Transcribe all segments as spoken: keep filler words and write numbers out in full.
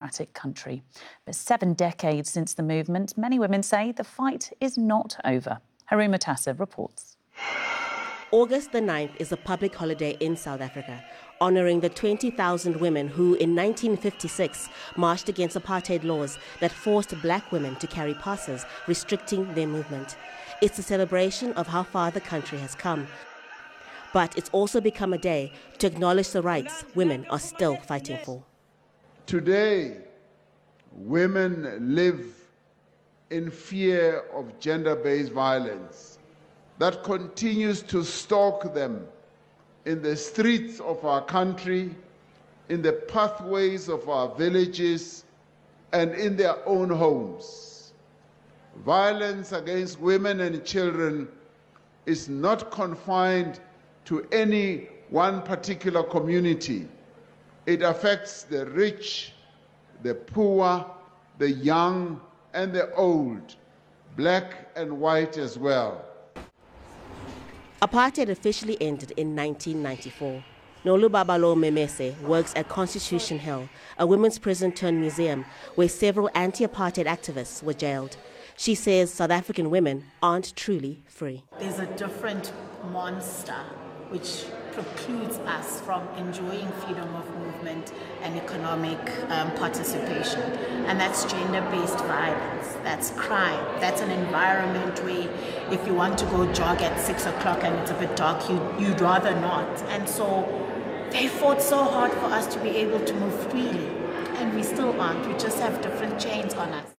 democratic country. But seven decades since the movement, many women say the fight is not over. Haruma Tassa reports. August the ninth is a public holiday in South Africa, honouring the twenty thousand women who in nineteen fifty-six marched against apartheid laws that forced black women to carry passes restricting their movement. It's a celebration of how far the country has come. But it's also become a day to acknowledge the rights women are still fighting for. Today, women live in fear of gender-based violence that continues to stalk them in the streets of our country, in the pathways of our villages, and in their own homes. Violence against women and children is not confined to any one particular community. It affects the rich, the poor, the young, and the old, black and white as well. Apartheid officially ended in nineteen ninety-four. Nolubabalo Memese works at Constitution Hill, a women's prison turned museum where several anti-apartheid activists were jailed. She says South African women aren't truly free. There's a different monster which precludes us from enjoying freedom of movement and economic um, participation. And that's gender-based violence, that's crime, that's an environment where if you want to go jog at six o'clock and it's a bit dark, you, you'd rather not. And so they fought so hard for us to be able to move freely, and we still aren't, we just have different chains on us.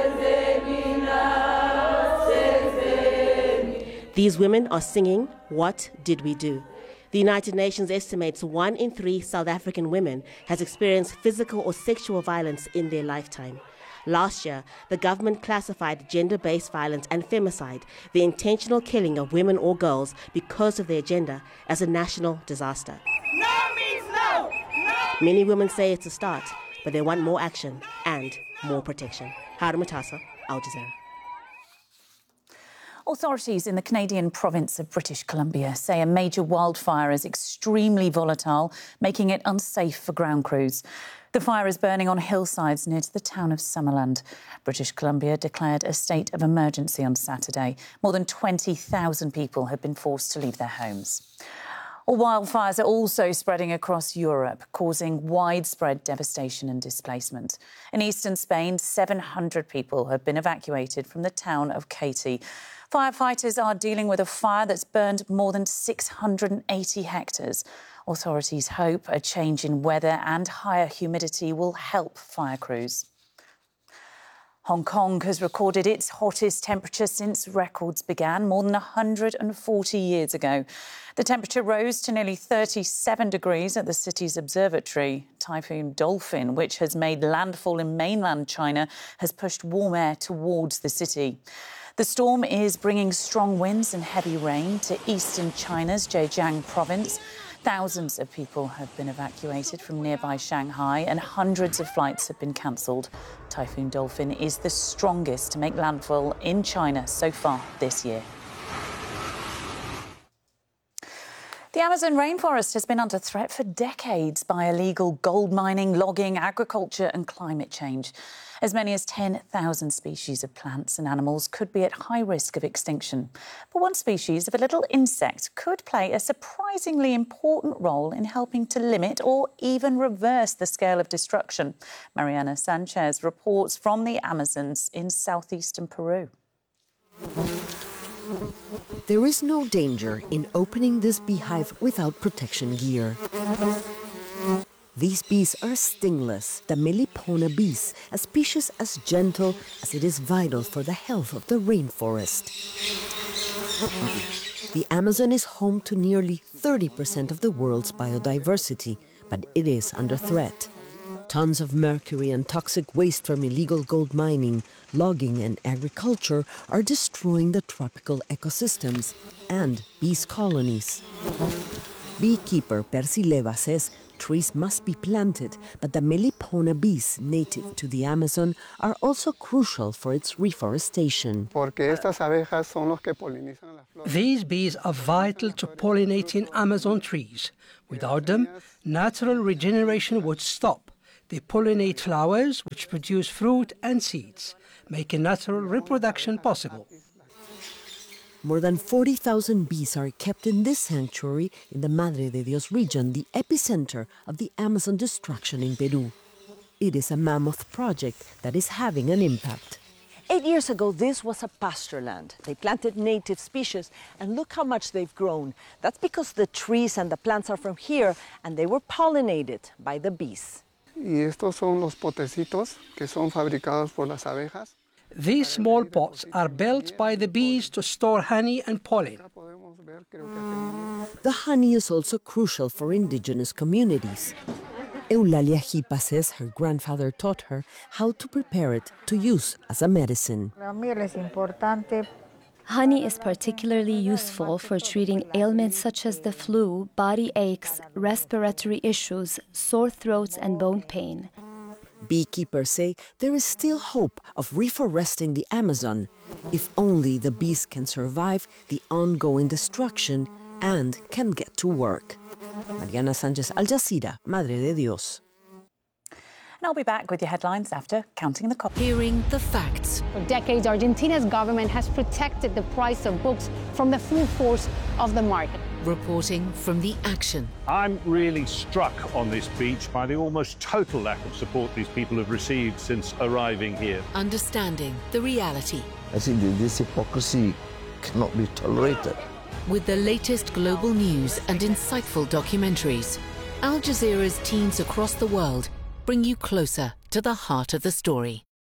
These women are singing, "What Did We Do?" The United Nations estimates one in three South African women has experienced physical or sexual violence in their lifetime. Last year, the government classified gender-based violence and femicide, the intentional killing of women or girls because of their gender, as a national disaster. No means no! No! Many women say it's a start, but they want more action and more protection. Haruma Tassa, Al Jazeera. Authorities in the Canadian province of British Columbia say a major wildfire is extremely volatile, making it unsafe for ground crews. The fire is burning on hillsides near to the town of Summerland. British Columbia declared a state of emergency on Saturday. More than twenty thousand people have been forced to leave their homes. Wildfires are also spreading across Europe, causing widespread devastation and displacement. In eastern Spain, seven hundred people have been evacuated from the town of Katy. Firefighters are dealing with a fire that's burned more than six hundred eighty hectares. Authorities hope a change in weather and higher humidity will help fire crews. Hong Kong has recorded its hottest temperature since records began more than one hundred forty years ago. The temperature rose to nearly thirty-seven degrees at the city's observatory. Typhoon Dolphin, which has made landfall in mainland China, has pushed warm air towards the city. The storm is bringing strong winds and heavy rain to eastern China's Zhejiang province. Thousands of people have been evacuated from nearby Shanghai and hundreds of flights have been cancelled. Typhoon Dolphin is the strongest to make landfall in China so far this year. The Amazon rainforest has been under threat for decades by illegal gold mining, logging, agriculture and climate change. As many as ten thousand species of plants and animals could be at high risk of extinction. But one species of a little insect could play a surprisingly important role in helping to limit or even reverse the scale of destruction. Mariana Sanchez reports from the Amazons in southeastern Peru. There is no danger in opening this beehive without protection gear. These bees are stingless, the Melipona bees, a species as gentle as it is vital for the health of the rainforest. The Amazon is home to nearly thirty percent of the world's biodiversity, but it is under threat. Tons of mercury and toxic waste from illegal gold mining, logging and agriculture are destroying the tropical ecosystems and bees colonies. Beekeeper Percy Leva says trees must be planted, but the Melipona bees native to the Amazon are also crucial for its reforestation. These bees are vital to pollinating Amazon trees. Without them, natural regeneration would stop. They pollinate flowers, which produce fruit and seeds, making natural reproduction possible. More than forty thousand bees are kept in this sanctuary in the Madre de Dios region, the epicenter of the Amazon destruction in Peru. It is a mammoth project that is having an impact. Eight years ago, this was a pasture land. They planted native species, and look how much they've grown. That's because the trees and the plants are from here, and they were pollinated by the bees. Y estos son los potecitos que son fabricados por las abejas. These small pots are built by the bees to store honey and pollen. The honey is also crucial for indigenous communities. Eulalia Jipa says her grandfather taught her how to prepare it to use as a medicine. Honey is particularly useful for treating ailments such as the flu, body aches, respiratory issues, sore throats, and bone pain. Beekeepers say there is still hope of reforesting the Amazon if only the bees can survive the ongoing destruction and can get to work. Mariana Sanchez, Al Jazeera, Madre de Dios. And I'll be back with your headlines after counting the copies. Hearing the facts. For decades, Argentina's government has protected the price of books from the full force of the market. Reporting from the action. I'm really struck on this beach by the almost total lack of support these people have received since arriving here. Understanding the reality. I think that this hypocrisy cannot be tolerated. With the latest global news and insightful documentaries, Al Jazeera's teams across the world bring you closer to the heart of the story.